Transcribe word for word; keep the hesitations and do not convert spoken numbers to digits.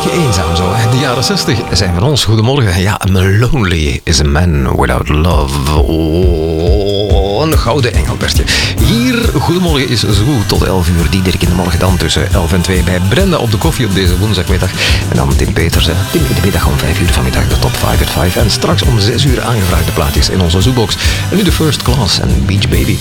beetje eenzaam zo. De jaren zestig zijn van ons. Goedemorgen. Ja, I'm lonely is a man without love. Oh, een gouden engelbertje. Hier, goedemorgen is zo goed tot elf uur. Diederik in de morgen dan tussen elf en twee bij Brenda op de koffie op deze woensdagmiddag. En dan Tim Peters. Hè. Tim in de middag om vijf uur vanmiddag de top vijf at vijf. En straks om zes uur aangevraagde plaatjes in onze zoekbox. En nu de First Class en Beach Baby.